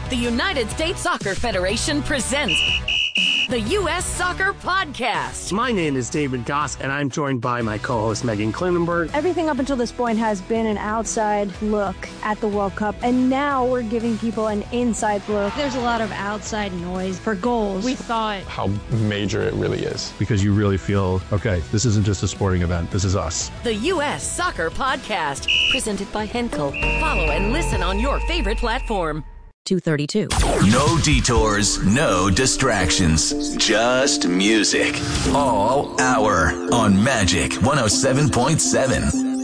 The United States Soccer Federation presents the U.S. Soccer Podcast. My name is David Goss, and I'm joined by my co-host Megan Klinenberg. Everything up until this point has been an outside look at the World Cup, and now we're giving people an inside look. There's a lot of outside noise for goals. We thought how major it really is. Because you really feel, okay, this isn't just a sporting event, this is us. The U.S. Soccer Podcast, presented by Henkel. Follow and listen on your favorite platform. 232. No detours, no distractions, just music. All hour on Magic 107.7.